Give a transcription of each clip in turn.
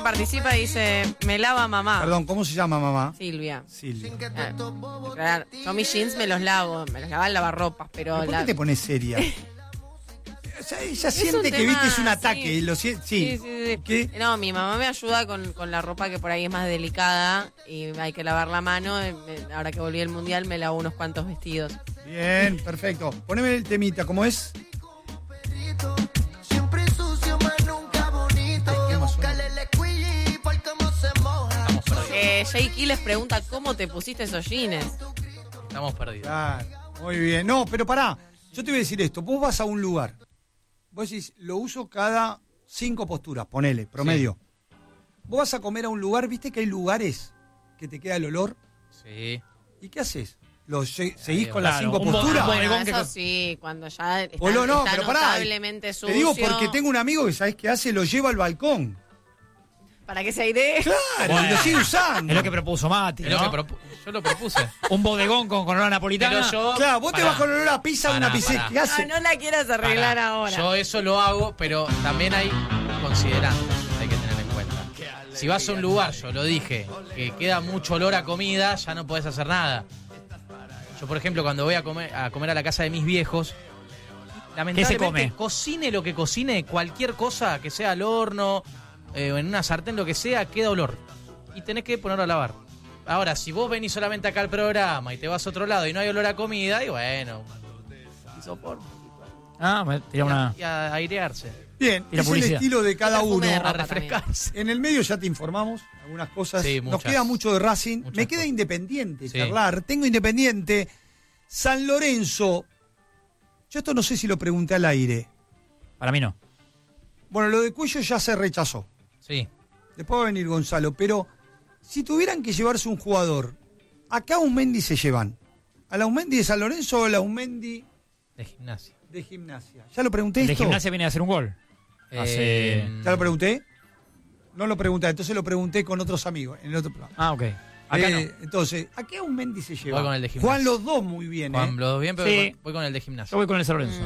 participa dice, me lava mamá. Perdón, ¿cómo se llama mamá? Silvia. Silvia. Claro, yo mis jeans me los lavo, me los lavo en lavarropas, pero... ¿Por qué te pones seria? O sea, ella siente que tema, viste es un ataque. sí. Sí. Sí. ¿Qué? No, mi mamá me ayuda con la ropa que por ahí es más delicada y hay que lavar la mano. Ahora que volví al mundial me lavo unos cuantos vestidos. Bien, perfecto. Poneme el temita, ¿cómo es? Siempre sucio, más nunca bonito. Búscale el squeegee por cómo se moja. Jay les pregunta cómo te pusiste esos jeans. Estamos perdidos. Claro, muy bien. No, pero pará. Yo te voy a decir esto. Vos vas a un lugar. Vos decís, lo uso cada 5 posturas, ponele, promedio. Sí. Vos vas a comer a un lugar, ¿viste que hay lugares que te queda el olor? Sí. ¿Y qué haces? ¿Seguís con las 5 posturas? Bueno, eso sí, cuando ya está pero pará, notablemente sucio. te digo porque tengo un amigo que, ¿sabés qué hace? Lo lleva al balcón. ¿Para qué se airee? Claro, Bueno, y lo sigue usando. Es lo que propuso Mati, ¿no? Yo lo propuse. Un bodegón con olor a napolitana. Pero yo... Claro, vos te vas con olor a pizza a una pizzería. ¿Qué haces? No la quieras arreglar ahora. Yo eso lo hago, pero también hay considerantes, hay que tener en cuenta. Si vas a un lugar, yo lo dije, que queda mucho olor a comida, ya no podés hacer nada. Yo, por ejemplo, cuando voy a comer a la casa de mis viejos, lamentablemente, ¿qué se come? Cocine lo que cocine, cualquier cosa que sea al horno, o en una sartén, lo que sea, queda olor. Y tenés que ponerlo a lavar. Ahora, si vos venís solamente acá al programa y te vas a otro lado y no hay olor a comida, y bueno, soporte. Me tira una... Y a airearse. Bien, Y la es el publicidad. estilo de cada uno. A refrescarse. En el medio ya te informamos algunas cosas. Sí, Nos muchas. queda mucho de Racing. Muchas Me queda cosas. Independiente, Sí. charlar. Tengo Independiente. San Lorenzo. Yo esto no sé si lo pregunté al aire. Para mí no. Bueno, lo de Cuello ya se rechazó. Sí. Después va a venir Gonzalo. Pero si tuvieran que llevarse un jugador, ¿a qué Aumendi se llevan? ¿A la Aumendi de San Lorenzo o a la Aumendi De gimnasia. de Gimnasia? ¿Ya lo pregunté De esto? Gimnasia viene a hacer un gol. ¿Ya lo pregunté? No lo pregunté, entonces lo pregunté con otros amigos en el otro plano. Ok. Acá no. Entonces, ¿a qué Aumendi se lleva? Voy con el de Gimnasia. Juan los dos muy bien, Juan, los dos bien, pero Sí. voy con el de Yo gimnasia. voy con el San Lorenzo.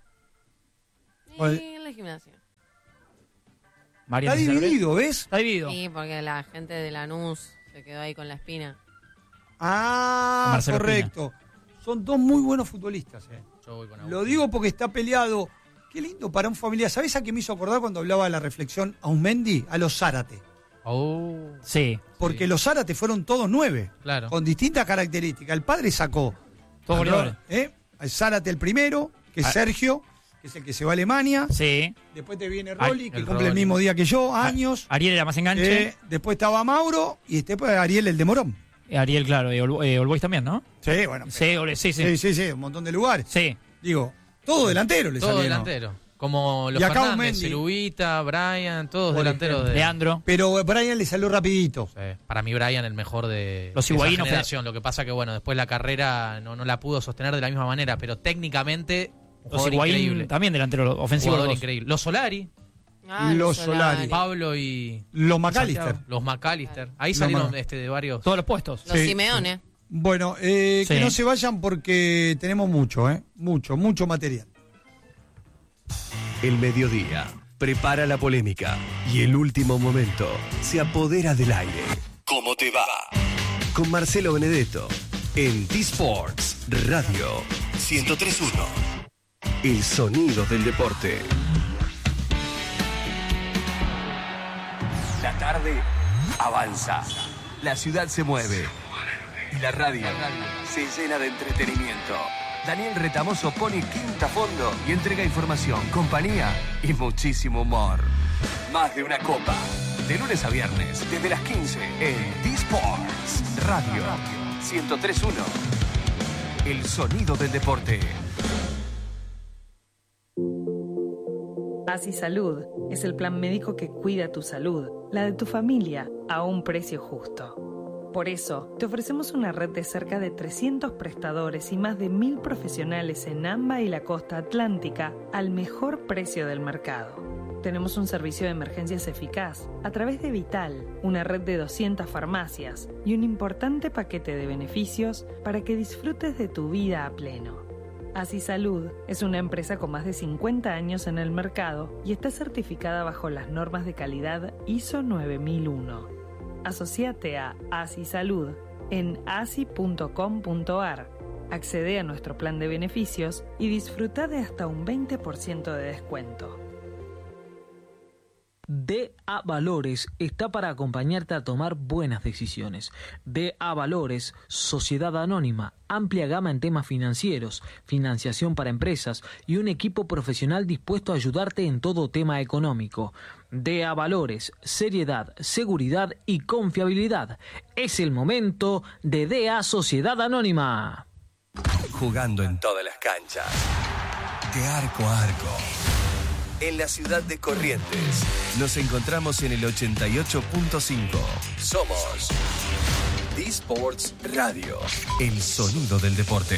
Sí, en la gimnasia. María Está de San Lorenzo. dividido, ¿ves? Está dividido. Sí, porque la gente de Lanús se quedó ahí con la espina. Ah, Marcelo correcto. Son dos muy buenos futbolistas. Yo voy con Lo Augusto. digo porque está peleado. Qué lindo para un familiar. ¿Sabés a qué me hizo acordar cuando hablaba de la reflexión Aumendi? A los Zárate. Oh, Sí. Porque Sí. los Zárate fueron todos 9. Claro. Con distintas características. El padre sacó Todos goleadores. al Zárate el primero, que es Ah. Sergio, que es el que se va a Alemania. Sí. Después te viene Rolly, que el cumple el Rolly. mismo día que yo, años. Ariel era más enganche. Después estaba Mauro y después Ariel el de Morón. Ariel, claro. Y All Boys también, ¿no? Sí, bueno. Sí, Sí, un montón de lugares. Sí. Digo, todo delantero le Todo salieron. delantero. Como los Y acá Fernández, Aumendi. Silubita, Brian, todos Por delanteros ejemplo. de... Leandro. Pero Brian le salió rapidito. Sí, para mí Brian el mejor de Los esa higuaínos, generación. Lo que pasa que, bueno, después la carrera no la pudo sostener de la misma manera, pero técnicamente un Los jugador Higuaín increíble. también delantero ofensivo. Jugador los dos. increíble. Los Solari, Los Solari. Pablo y Los McAllister. los McAllister. Ahí Los salieron Mac- de varios. Todos los puestos. Los Sí, Simeone. Bueno, Sí. que no se vayan porque tenemos mucho, mucho material. El mediodía prepara la polémica y el último momento se apodera del aire. ¿Cómo te va? Con Marcelo Benedetto en T-Sports Radio 103.1. El sonido del deporte. La tarde avanza. La ciudad se mueve. Y la radio se llena de entretenimiento. Daniel Retamoso pone quinta a fondo y entrega información, compañía y muchísimo humor. Más de una copa. De lunes a viernes, desde las 15 en D-Sports Radio 103.1. El sonido del deporte. Así Salud es el plan médico que cuida tu salud, la de tu familia, a un precio justo. Por eso, te ofrecemos una red de cerca de 300 prestadores y más de 1.000 profesionales en AMBA y la costa atlántica al mejor precio del mercado. Tenemos un servicio de emergencias eficaz a través de Vital, una red de 200 farmacias y un importante paquete de beneficios para que disfrutes de tu vida a pleno. ASI Salud es una empresa con más de 50 años en el mercado y está certificada bajo las normas de calidad ISO 9001. Asociate a ASI Salud en asi.com.ar. Accede a nuestro plan de beneficios y disfruta de hasta un 20% de descuento. DA Valores está para acompañarte a tomar buenas decisiones. DA Valores, Sociedad Anónima, amplia gama en temas financieros, financiación para empresas y un equipo profesional dispuesto a ayudarte en todo tema económico. DA Valores, seriedad, seguridad y confiabilidad. Es el momento de DA Sociedad Anónima. Jugando en todas las canchas, de arco a arco. En la ciudad de Corrientes, nos encontramos en el 88.5. Somos D-Sports Radio, el sonido del deporte.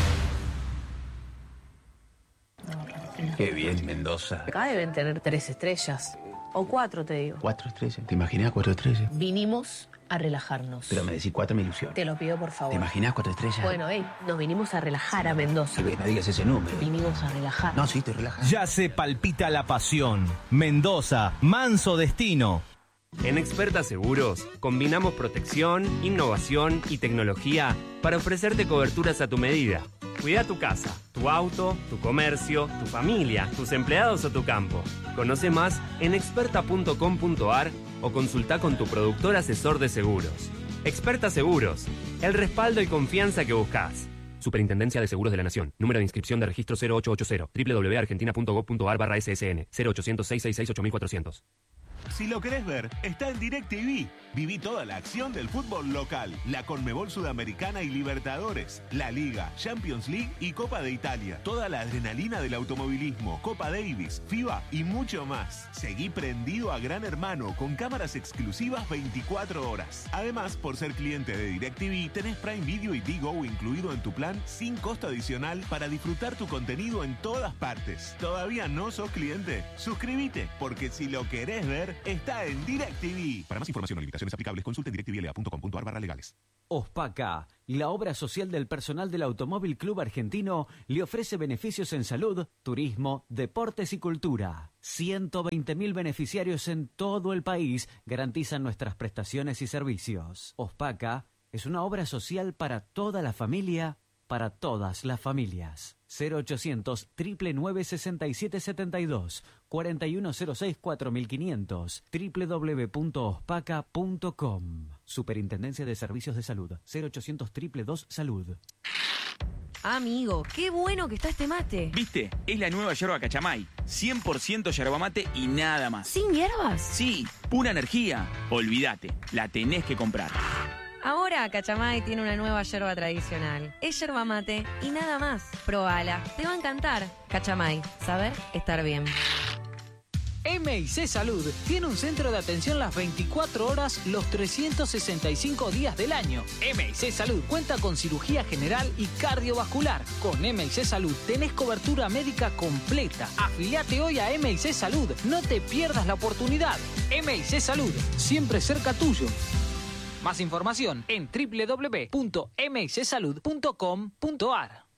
Qué bien, Mendoza. Acá deben tener 3 estrellas. O 4, te digo. 4 estrellas. ¿Te imaginas 4 estrellas? Vinimos a relajarnos. Pero me decís 4, me ilusión. Te lo pido, por favor. ¿Te imaginas 4 estrellas? Bueno, nos vinimos a relajar a Mendoza. No digas ese número. Vinimos a relajar. No, sí, estoy relajado. Ya se palpita la pasión. Mendoza, manso destino. En Experta Seguros combinamos protección, innovación y tecnología para ofrecerte coberturas a tu medida. Cuida tu casa, tu auto, tu comercio, tu familia, tus empleados o tu campo. Conoce más en experta.com.ar o consulta con tu productor asesor de seguros. Experta Seguros, el respaldo y confianza que buscas. Superintendencia de Seguros de la Nación. Número de inscripción de registro 0880. www.argentina.gov.ar/ssn. 0800-666-8400. Si lo querés ver, está en DirecTV. Viví toda la acción del fútbol local, la Conmebol Sudamericana y Libertadores, la Liga, Champions League y Copa de Italia. Toda la adrenalina del automovilismo, Copa Davis, FIBA y mucho más. Seguí prendido a Gran Hermano con cámaras exclusivas 24 horas. Además, por ser cliente de DirecTV, tenés Prime Video y Digo incluido en tu plan sin costo adicional para disfrutar tu contenido en todas partes. ¿Todavía no sos cliente? Suscríbete, porque si lo querés ver, está en DirecTV. Para más información o limitaciones aplicables, consulte directvla.com.ar/legales. OSPACA, la obra social del personal del Automóvil Club Argentino, le ofrece beneficios en salud, turismo, deportes y cultura. 120.000 beneficiarios en todo el país garantizan nuestras prestaciones y servicios. OSPACA es una obra social para toda la familia, para todas las familias. 0800 999 6772 4106 4500 www.ospaca.com. Superintendencia de Servicios de Salud. 0800 222 Salud. Amigo, qué bueno que está este mate. ¿Viste? Es la nueva yerba Cachamay. 100% yerba mate y nada más. ¿Sin hierbas? Sí, pura energía. Olvídate, la tenés que comprar. Ahora Cachamay tiene una nueva yerba tradicional. Es yerba mate y nada más. Probala, te va a encantar. Cachamay, saber estar bien. MIC Salud tiene un centro de atención las 24 horas, los 365 días del año. MIC Salud cuenta con cirugía general y cardiovascular. Con MIC Salud tenés cobertura médica completa. Afiliate hoy a MIC Salud. No te pierdas la oportunidad. MIC Salud, siempre cerca tuyo. Más información en www.micsalud.com.ar.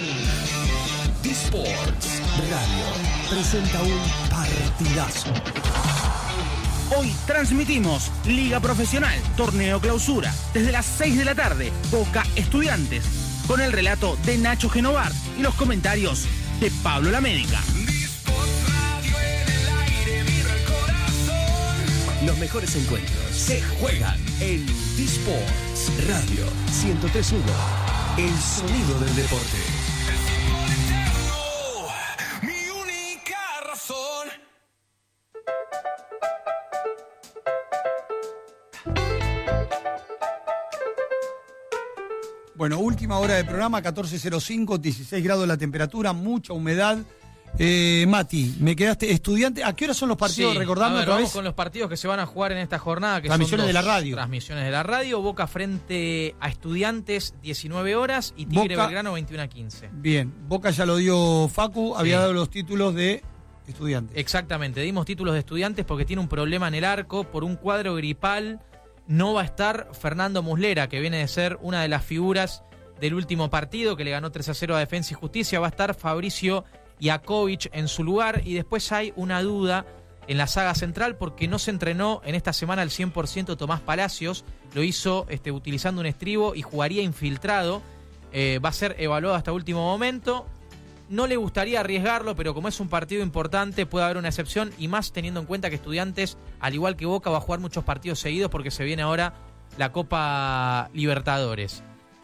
D-Sports Radio presenta un partidazo. Hoy transmitimos Liga Profesional, Torneo Clausura, desde las 6 de la tarde, Boca Estudiantes, con el relato de Nacho Genovar y los comentarios de Pablo Lamédica. Los mejores encuentros se juegan en D-Sports Radio 103.1, el sonido del deporte. Mi única razón. Bueno, última hora de programa, 14:05, 16 grados la temperatura, mucha humedad. Mati, me quedaste estudiante. ¿A qué hora son los partidos? Sí, Recordando otra vamos vez. con los partidos que se van a jugar en esta jornada. Que Transmisiones son de la radio. Transmisiones de la radio. Boca frente a Estudiantes, 19 horas. Y Tigre Boca, Belgrano, 21:15. Bien, Boca ya lo dio Facu, había dado los títulos de Estudiantes. Exactamente, dimos títulos de Estudiantes porque tiene un problema en el arco. Por un cuadro gripal no va a estar Fernando Muslera, que viene de ser una de las figuras del último partido, que le ganó 3-0 a Defensa y Justicia. Va a estar Fabricio Iakovic en su lugar. Y después hay una duda en la saga central porque no se entrenó en esta semana al 100% Tomás Palacios. Lo hizo utilizando un estribo y jugaría infiltrado. Va a ser evaluado hasta último momento. No le gustaría arriesgarlo, pero como es un partido importante puede haber una excepción, y más teniendo en cuenta que Estudiantes, al igual que Boca, va a jugar muchos partidos seguidos porque se viene ahora la Copa Libertadores.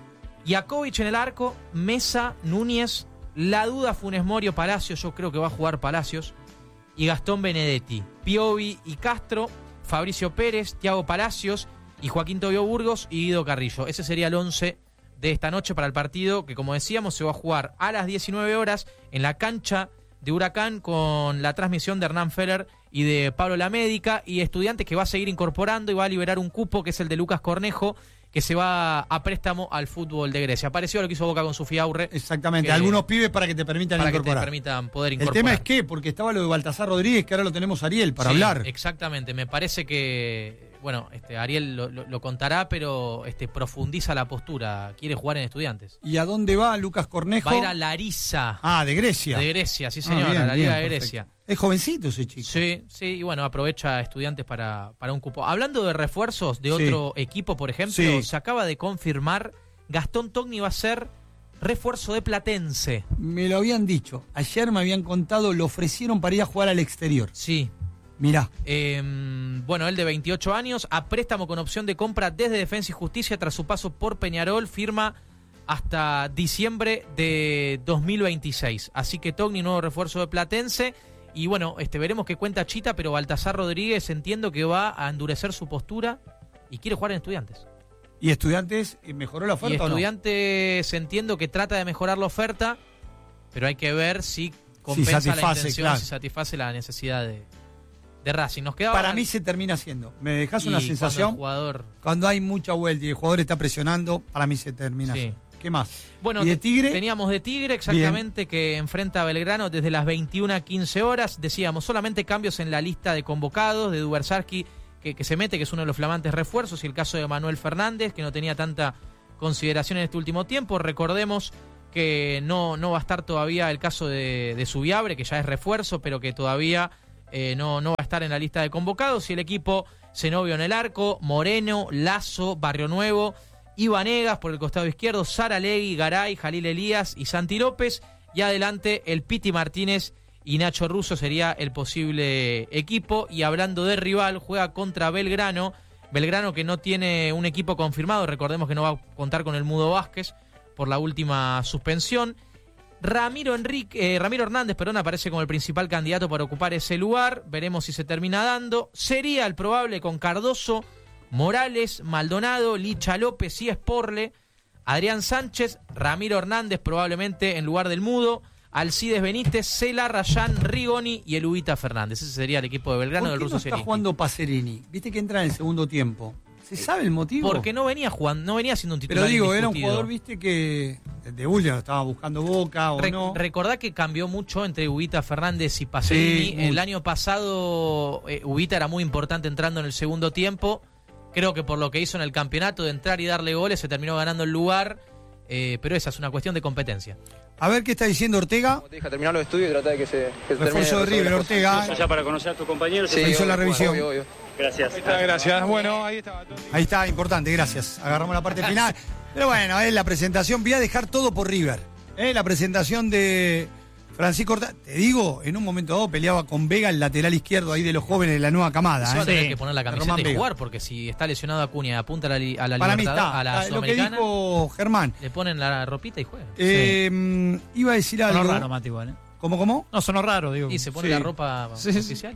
Iakovic en el arco, Mesa, Núñez, la duda Funes Mori o Palacios, yo creo que va a jugar Palacios, y Gastón Benedetti, Piovi y Castro, Fabricio Pérez, Thiago Palacios y Joaquín Tobio Burgos y Guido Carrillo. Ese sería el 11 de esta noche para el partido que, como decíamos, se va a jugar a las 19 horas en la cancha de Huracán, con la transmisión de Hernán Feller y de Pablo Lamédica, y Estudiantes que va a seguir incorporando y va a liberar un cupo que es el de Lucas Cornejo, que se va a préstamo al fútbol de Grecia. Parecido a lo que hizo Boca con Sufiaurre. Exactamente, algunos pibes para que te permitan incorporar. Para que te permitan poder incorporar. El tema es que, porque estaba lo de Baltasar Rodríguez, que ahora lo tenemos Ariel para hablar. Exactamente, me parece que, bueno, Ariel lo contará, pero profundiza la postura, quiere jugar en Estudiantes. ¿Y a dónde va Lucas Cornejo? Va a ir a Larissa. Ah, de Grecia. De Grecia, sí señor, a la Liga de Grecia. Es jovencito ese chico. Sí, y bueno, aprovecha a Estudiantes para un cupo. Hablando de refuerzos de otro equipo, por ejemplo, se acaba de confirmar, Gastón Togni va a ser refuerzo de Platense. Me lo habían dicho, ayer me habían contado, lo ofrecieron para ir a jugar al exterior. Sí. Mirá. Bueno, él de 28 años, a préstamo con opción de compra desde Defensa y Justicia tras su paso por Peñarol, firma hasta diciembre de 2026. Así que Togni, nuevo refuerzo de Platense. Y bueno, veremos qué cuenta Chita, pero Baltasar Rodríguez entiendo que va a endurecer su postura y quiere jugar en Estudiantes. ¿Y Estudiantes mejoró la oferta y Estudiantes entiendo que trata de mejorar la oferta, pero hay que ver si compensa la intención, si satisface la necesidad de Racing. Nos quedaba para mí se termina haciendo. ¿Me dejás una sensación? Cuando hay mucha vuelta y el jugador está presionando, para mí se termina haciendo. ¿Qué más? Bueno, ¿y de Tigre? Teníamos de Tigre, exactamente, que enfrenta a Belgrano desde las 21:15 horas. Decíamos, solamente cambios en la lista de convocados de Dubersarski, que se mete, que es uno de los flamantes refuerzos, y el caso de Manuel Fernández, que no tenía tanta consideración en este último tiempo. Recordemos que no va a estar todavía el caso de Subiabre, que ya es refuerzo, pero que todavía no va a estar en la lista de convocados. Y el equipo Zenobio en el arco, Moreno, Lazo, Barrio Nuevo, Ibanegas por el costado izquierdo, Saralegui, Garay, Jalil Elías y Santi López. Y adelante el Piti Martínez y Nacho Russo sería el posible equipo. Y hablando de rival, juega contra Belgrano. Belgrano que no tiene un equipo confirmado. Recordemos que no va a contar con el Mudo Vázquez por la última suspensión. Ramiro Hernández, aparece como el principal candidato para ocupar ese lugar. Veremos si se termina dando. Sería el probable con Cardoso, Morales, Maldonado, Licha López y Esporle, Adrián Sánchez, Ramiro Hernández probablemente en lugar del Mudo, Alcides Benítez, Cela, Rayán, Rigoni y el Ubita Fernández. Ese sería el equipo de Belgrano del Ruso Serini. ¿Por qué no está jugando Pacerini? Viste que entra en el segundo tiempo. ¿Se sabe el motivo? Porque no venía jugando, no venía siendo un titular. Pero digo, indiscutido. Era un jugador, viste, que de última estaba buscando Boca o no. Recordá que cambió mucho entre Ubita Fernández y Pacerini. Sí, el año pasado Ubita era muy importante entrando en el segundo tiempo. Creo que por lo que hizo en el campeonato de entrar y darle goles se terminó ganando el lugar, pero esa es una cuestión de competencia. A ver qué está diciendo Ortega. Como te dije, terminar los estudios y tratar de que se termine. Refuerzo de River, Ortega. Allá para conocer a tus compañeros. Sí, hizo la revisión. Obvio. Gracias. Gracias. Bueno, ahí está, importante, gracias. Agarramos la parte final. Pero bueno, la presentación, voy a dejar todo por River. La presentación de Francisco Ortega, te digo, en un momento dado peleaba con Vega, el lateral izquierdo ahí de los jóvenes de la nueva camada. Eso va a tener que poner la camiseta y jugar, porque si está lesionado Acuña y apunta a la Libertadores, a la Sudamericana, lo que dijo Germán. Le ponen la ropita y juega. Iba a decir algo. Sonó raro, Mati, igual. ¿Cómo? No, sonó raro, digo. Y se pone la ropa oficial.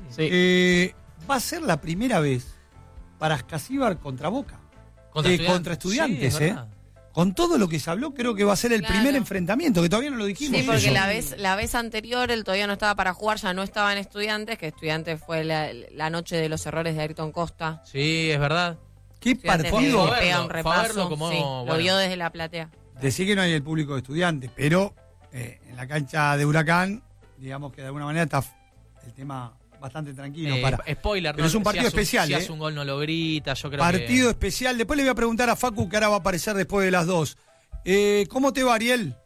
Va a ser la primera vez para Ascasíbar contra Boca. Contra Estudiantes, Con todo lo que se habló, creo que va a ser el primer enfrentamiento, que todavía no lo dijimos. Sí, porque la vez anterior él todavía no estaba para jugar, ya no estaba en Estudiantes, que Estudiantes fue la noche de los errores de Ayrton Costa. Sí, es verdad. ¿Qué partido? Pega un repaso, lo vio desde la platea. Decí que no hay el público de Estudiantes, pero en la cancha de Huracán, digamos que de alguna manera está el tema bastante tranquilo. Spoiler, pero es un partido especial. Si hace un gol no lo grita, yo creo partido especial. Después le voy a preguntar a Facu, que ahora va a aparecer después de las 2. ¿Cómo te va, Ariel?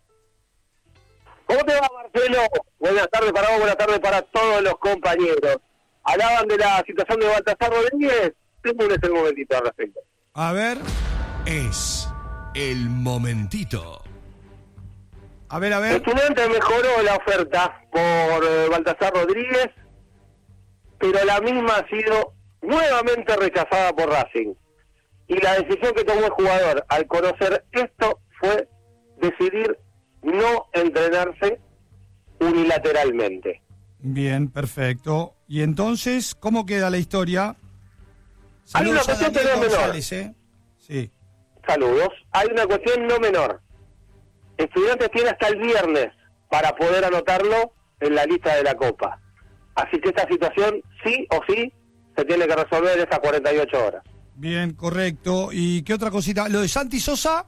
¿Cómo te va, Marcelo? Buenas tardes para vos, buenas tardes para todos los compañeros. Hablaban de la situación de Baltasar Rodríguez. Tengo un momentito al respecto. A ver. Es el momentito. A ver. Estudiantes mejoró la oferta por Baltasar Rodríguez, pero la misma ha sido nuevamente rechazada por Racing. Y la decisión que tomó el jugador al conocer esto fue decidir no entrenarse unilateralmente. Bien, perfecto. Y entonces, ¿cómo queda la historia? Hay una Saludos a cuestión que Daniel no es menor. González, Sí. Saludos. Hay una cuestión no menor. Estudiantes tiene hasta el viernes para poder anotarlo en la lista de la Copa. Así que esta situación, sí o sí, se tiene que resolver en esas 48 horas. Bien, correcto. ¿Y qué otra cosita? ¿Lo de Santi Sosa?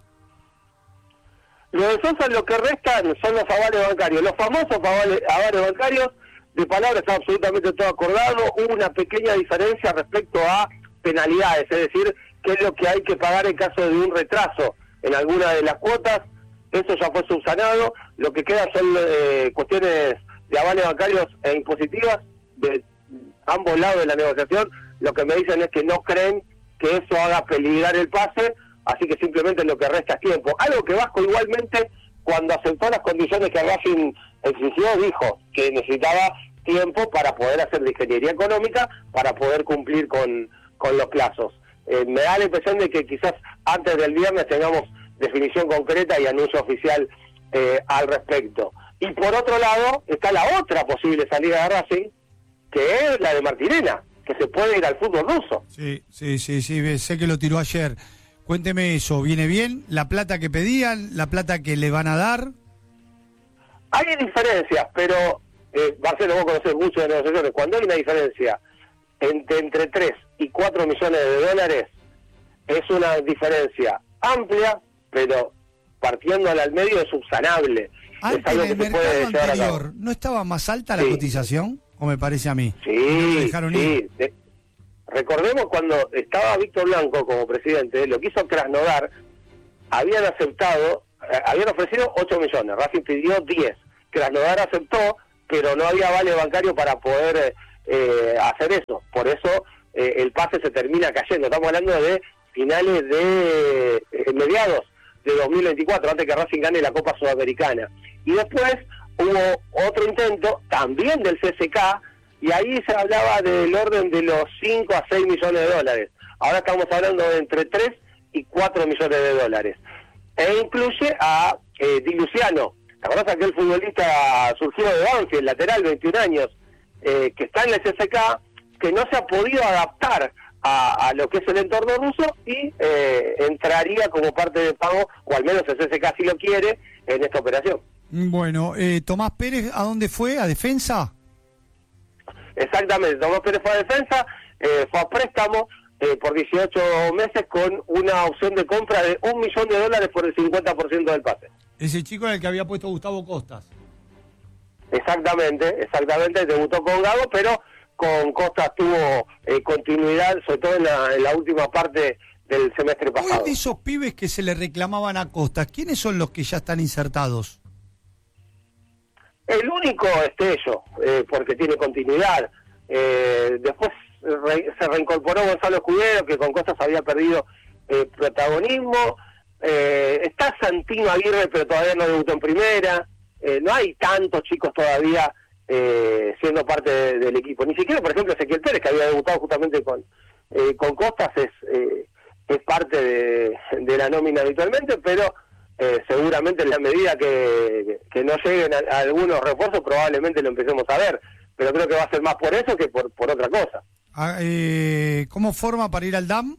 Lo de Sosa, lo que restan son los avales bancarios. Los famosos avales bancarios, de palabra está absolutamente todo acordado. Hubo una pequeña diferencia respecto a penalidades, es decir, qué es lo que hay que pagar en caso de un retraso en alguna de las cuotas. Eso ya fue subsanado. Lo que queda son cuestiones de avales bancarios e impositivas de ambos lados de la negociación. Lo que me dicen es que no creen que eso haga peligrar el pase, así que simplemente lo que resta es tiempo. Algo que Vasco igualmente, cuando aceptó las condiciones que Racing exigió, dijo que necesitaba tiempo para poder hacer de ingeniería económica, para poder cumplir con los plazos. Me da la impresión de que quizás antes del viernes tengamos definición concreta y anuncio oficial al respecto. Y por otro lado, está la otra posible salida de Racing, que es la de Martirena, que se puede ir al fútbol ruso. Sí, sé que lo tiró ayer. Cuénteme eso, ¿viene bien? ¿La plata que pedían? ¿La plata que le van a dar? Hay diferencias, pero, Marcelo, vos conocés mucho de negociaciones. Cuando hay una diferencia entre 3 y 4 millones de dólares, es una diferencia amplia, pero partiéndola al medio es subsanable. Antes, es algo en el que se puede mercado llevar a cabo. anterior, ¿no estaba más alta la cotización? ¿O me parece a mí? Sí, ¿No lo dejaron ir? Recordemos cuando estaba Víctor Blanco como presidente, lo que hizo Krasnodar, habían ofrecido 8 millones, Racing pidió 10, Krasnodar aceptó, pero no había vale bancario para poder hacer eso, por eso el pase se termina cayendo. Estamos hablando de finales de mediados de 2024, antes que Racing gane la Copa Sudamericana. Y después hubo otro intento, también del CSK, y ahí se hablaba del orden de los 5 a 6 millones de dólares. Ahora estamos hablando de entre 3 y 4 millones de dólares. E incluye a Di Luciano. ¿Te acordás aquel futbolista surgido de Banfield, lateral, 21 años, que está en el CSK, que no se ha podido adaptar a lo que es el entorno ruso y entraría como parte del pago, o al menos el CSK si lo quiere, en esta operación? Bueno, Tomás Pérez, ¿a dónde fue? ¿A defensa? Exactamente, Tomás Pérez fue a defensa, fue a préstamo por 18 meses con una opción de compra de $1 millón por el 50% del pase. Ese chico era el que había puesto Gustavo Costas. Exactamente, debutó con Gago, pero con Costas tuvo continuidad, sobre todo en la última parte del semestre pasado. Hoy de esos pibes que se le reclamaban a Costas, ¿quiénes son los que ya están insertados? El único es Tello, porque tiene continuidad. Después se reincorporó Gonzalo Escudero, que con Costas había perdido protagonismo. Está Santino Aguirre, pero todavía no debutó en primera. No hay tantos chicos todavía siendo parte del equipo. Ni siquiera, por ejemplo, Ezequiel Pérez, que había debutado justamente con Costas, es parte de la nómina habitualmente, pero seguramente en la medida que no lleguen a algunos refuerzos probablemente lo empecemos a ver, pero creo que va a ser más por eso que por otra cosa. ¿Cómo forma para ir al DAM?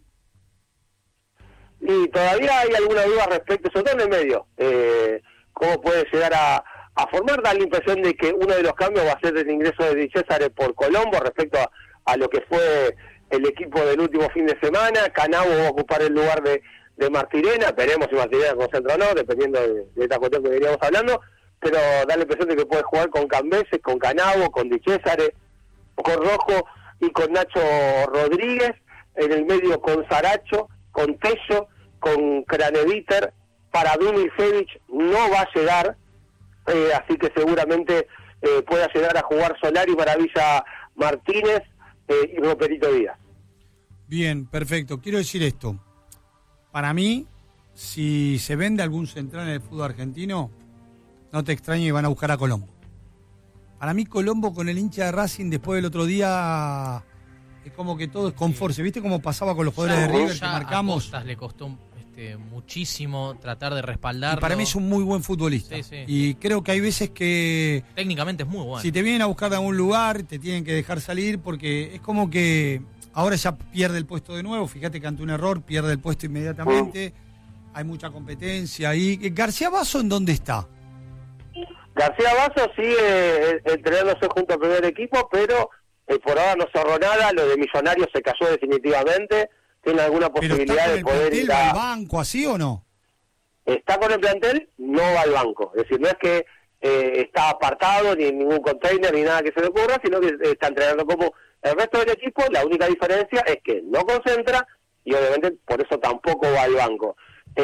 Y todavía hay alguna duda respecto, sobre todo en el medio, cómo puede llegar a formar. Da la impresión de que uno de los cambios va a ser el ingreso de Di César por Colombo respecto a lo que fue el equipo del último fin de semana. Canavo va a ocupar el lugar de Martirena, veremos si Martirena concentra o no, dependiendo de esta cuestión que veníamos hablando, pero da la impresión de que puede jugar con Cambeses, con Canavo, con Di César, con Rojo y con Nacho Rodríguez, en el medio con Saracho, con Tello, con Craneviter para Milicevic no va a llegar, así que seguramente pueda llegar a jugar Solari, Maravilla Martínez y Roperito Díaz. Bien, perfecto. Quiero decir esto. Para mí, si se vende algún central en el fútbol argentino, no te extrañes y van a buscar a Colombo. Para mí Colombo con el hincha de Racing después del otro día es como que todo es confort. ¿Viste cómo pasaba con los jugadores de River que marcamos? A Costas le costó muchísimo tratar de respaldarlo. Y para mí es un muy buen futbolista. Sí, sí. Y creo que hay veces que... Técnicamente es muy bueno. Si te vienen a buscar de algún lugar, te tienen que dejar salir porque es como que ahora ya pierde el puesto de nuevo. Fíjate que ante un error pierde el puesto inmediatamente. Hay mucha competencia. ¿Y García Basso en dónde está? García Basso sigue entrenándose junto al primer equipo, pero por ahora no cerró nada. Lo de Millonarios se cayó definitivamente. Tiene alguna posibilidad de poder ir al banco, ¿así o no? Está con el plantel, no va al banco. Es decir, no es que está apartado, ni en ningún container, ni nada que se le ocurra, sino que está entrenando como el resto del equipo. La única diferencia es que no concentra y obviamente por eso tampoco va al banco.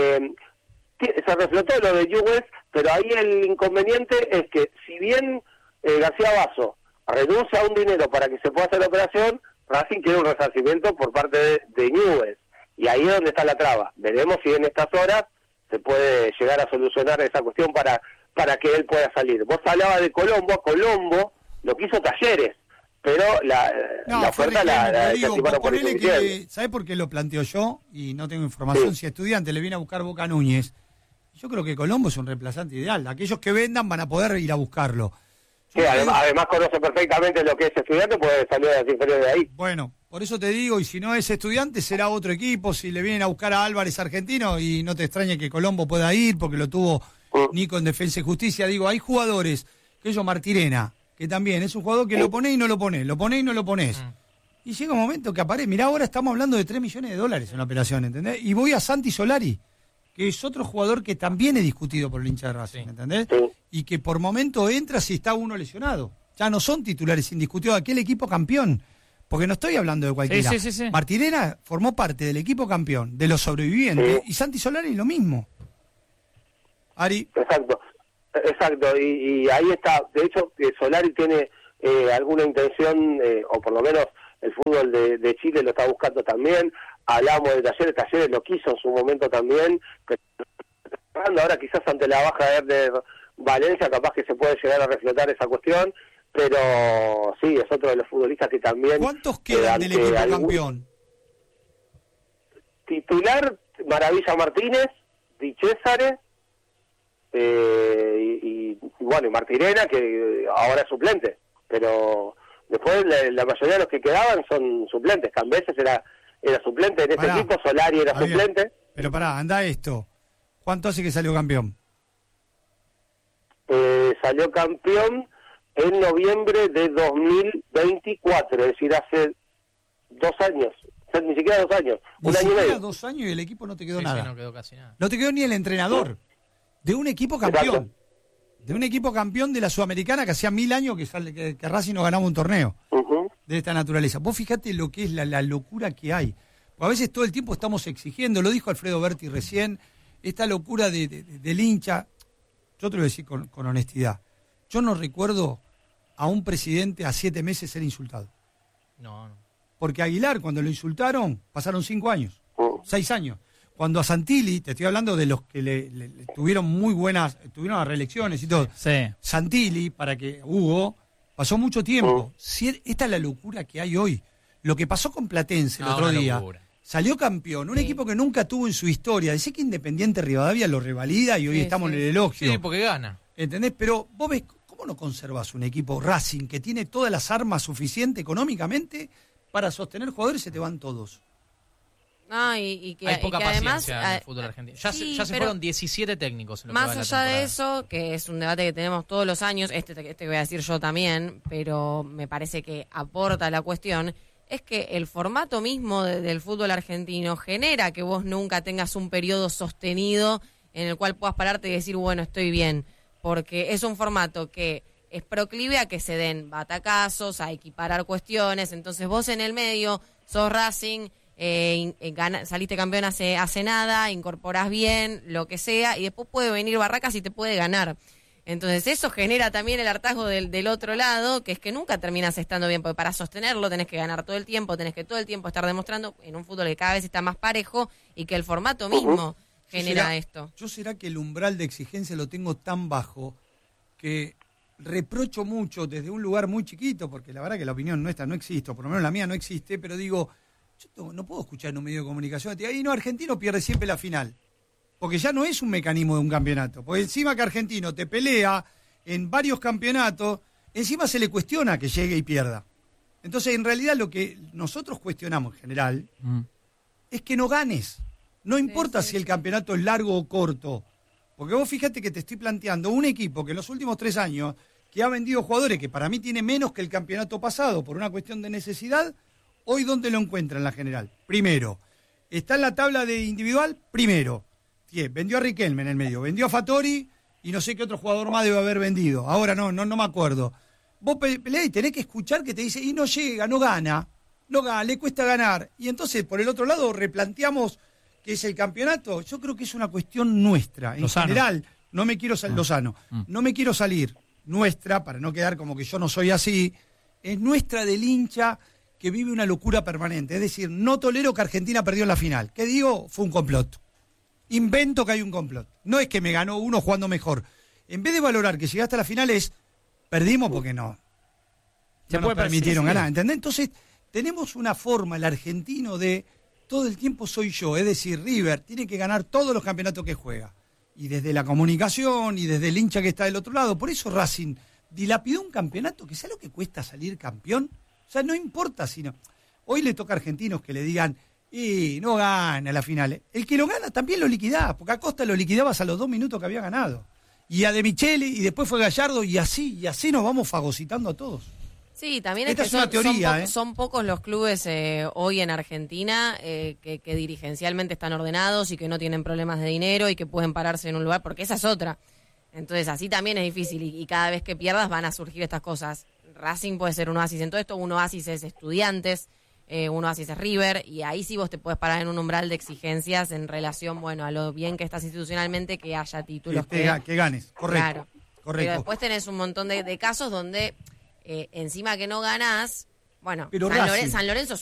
Se reflotó lo de Newell's, pero ahí el inconveniente es que si bien García Basso renuncia a un dinero para que se pueda hacer la operación, Racing quiere un resarcimiento por parte de Newell's, y ahí es donde está la traba. Veremos si en estas horas se puede llegar a solucionar esa cuestión para que él pueda salir. Vos hablabas de Colombo, a Colombo lo quiso Talleres, pero la oferta la anticiparon por el ¿sabés por qué lo planteo yo? Y no tengo información. Si Estudiante le viene a buscar Boca Núñez, yo creo que Colombo es un reemplazante ideal. Aquellos que vendan van a poder ir a buscarlo. Sí, además conoce perfectamente lo que es Estudiante, puede salir de las inferiores de ahí. Bueno, por eso te digo, y si no es Estudiante, será otro equipo. Si le vienen a buscar a Álvarez argentino, y no te extrañe que Colombo pueda ir, porque lo tuvo Nico en Defensa y Justicia. Digo, hay jugadores, que yo, Martirena, que también es un jugador que lo ponés y no lo ponés, lo ponés y no lo ponés. Y llega un momento que aparece. Mirá, ahora estamos hablando de $3 millones en la operación, ¿entendés? Y voy a Santi Solari, que es otro jugador que también es discutido por el hincha de Racing, ¿entendés? Y que por momento entra si está uno lesionado. Ya no son titulares indiscutidos, aquel equipo campeón. Porque no estoy hablando de cualquiera. Sí. Martirena formó parte del equipo campeón, de los sobrevivientes, y Santi Solari lo mismo. Ari. Exacto, y ahí está. De hecho, Solari tiene alguna intención, o por lo menos el fútbol de Chile lo está buscando también. Hablamos de Talleres lo quiso en su momento también, pero ahora quizás ante la baja de Valencia capaz que se puede llegar a reflotar esa cuestión, pero sí, es otro de los futbolistas que también... ¿Cuántos quedan del equipo campeón? Titular, Maravilla Martínez, Di Césare, y bueno, y Martirena, que ahora es suplente, pero después la mayoría de los que quedaban son suplentes. Cambeses era suplente en ese equipo, Solari era suplente. Pero anda esto. ¿Cuánto hace que salió campeón? Salió campeón en noviembre de 2024, es decir, hace 2 años. O sea, ni siquiera 2 años, un año y medio. 2 años y el equipo no te quedó nada. Sí, no quedó casi nada. No te quedó ni el entrenador. De un equipo campeón. Exacto. De un equipo campeón de la Sudamericana que hacía 1000 años que Racing no ganaba un torneo de esta naturaleza. Vos fijate lo que es la locura que hay. Porque a veces todo el tiempo estamos exigiendo, lo dijo Alfredo Berti recién, esta locura del hincha. Yo te lo voy a decir con honestidad. Yo no recuerdo a un presidente a 7 meses ser insultado. No. Porque a Aguilar, cuando lo insultaron, pasaron 5 años, 6 años. Cuando a Santilli, te estoy hablando de los que le tuvieron muy buenas, tuvieron las reelecciones y todo. Sí. Santilli, para que Hugo, pasó mucho tiempo. Esta es la locura que hay hoy. Lo que pasó con Platense el otro día, salió campeón, un equipo que nunca tuvo en su historia. Decía que Independiente Rivadavia lo revalida y hoy estamos en el elogio. Sí, porque gana. ¿Entendés? Pero vos ves, ¿cómo no conservas un equipo Racing que tiene todas las armas suficientes económicamente para sostener jugadores y se te van todos? No, y que, hay poca y que además paciencia en el fútbol argentino. Ya se fueron 17 técnicos. En lo más que va allá de de eso, que es un debate que tenemos todos los años, este que voy a decir yo también, pero me parece que aporta la cuestión, es que el formato mismo del fútbol argentino genera que vos nunca tengas un periodo sostenido en el cual puedas pararte y decir, bueno, estoy bien, porque es un formato que es proclive a que se den batacazos, a equiparar cuestiones, entonces vos en el medio sos Racing, saliste campeón hace nada, incorporás bien, lo que sea, y después puede venir Barracas y te puede ganar. Entonces eso genera también el hartazgo del otro lado, que es que nunca terminas estando bien, porque para sostenerlo tenés que ganar todo el tiempo, tenés que todo el tiempo estar demostrando en un fútbol que cada vez está más parejo y que el formato mismo genera esto. Yo será que el umbral de exigencia lo tengo tan bajo que reprocho mucho desde un lugar muy chiquito, porque la verdad que la opinión nuestra no existe, o por lo menos la mía no existe, pero digo, yo no puedo escuchar en un medio de comunicación, ahí no, Argentino pierde siempre la final. Porque ya no es un mecanismo de un campeonato. Porque encima que Argentino te pelea en varios campeonatos, encima se le cuestiona que llegue y pierda. Entonces, en realidad, lo que nosotros cuestionamos en general es que no ganes. No importa si el campeonato es largo o corto. Porque vos fíjate que te estoy planteando un equipo que en los últimos 3 años, que ha vendido jugadores que para mí tiene menos que el campeonato pasado por una cuestión de necesidad, hoy ¿dónde lo encuentra en la general? Primero. ¿Está en la tabla de individual? Primero. Vendió a Riquelme en el medio, vendió a Fattori y no sé qué otro jugador más debe haber vendido. Ahora no me acuerdo. Vos peleás y tenés que escuchar que te dice, y no llega, no gana, le cuesta ganar. Y entonces, por el otro lado, replanteamos que es el campeonato. Yo creo que es una cuestión nuestra. En general, no me quiero salir nuestra, para no quedar como que yo no soy así, es nuestra del hincha que vive una locura permanente. Es decir, no tolero que Argentina perdió en la final. ¿Qué digo? Fue un complot. Invento que hay un complot. No es que me ganó uno jugando mejor. En vez de valorar que llegaste a la final es, perdimos porque no nos permitieron ganar. ¿Entendés? Entonces, tenemos una forma, el argentino, de todo el tiempo soy yo. Es decir, River tiene que ganar todos los campeonatos que juega. Y desde la comunicación y desde el hincha que está del otro lado. Por eso Racing dilapidó un campeonato que ¿sabe lo que cuesta salir campeón? O sea, no importa si no. Hoy le toca a argentinos que le digan, y no gana la final. El que lo gana también lo liquidás, porque a Costa lo liquidabas a los 2 minutos que había ganado. Y a De Michele, y después fue Gallardo, y así nos vamos fagocitando a todos. Sí, también Esta es que es una teoría, son pocos los clubes hoy en Argentina que dirigencialmente están ordenados y que no tienen problemas de dinero y que pueden pararse en un lugar, porque esa es otra. Entonces así también es difícil y cada vez que pierdas van a surgir estas cosas. Racing puede ser un oasis en todo esto, un oasis es Estudiantes, un oasis es River, y ahí sí vos te puedes parar en un umbral de exigencias en relación, a lo bien que estás institucionalmente, que haya títulos. Que ganes, correcto. Claro. Pero después tenés un montón de casos donde encima que no ganás, pero San Lorenzo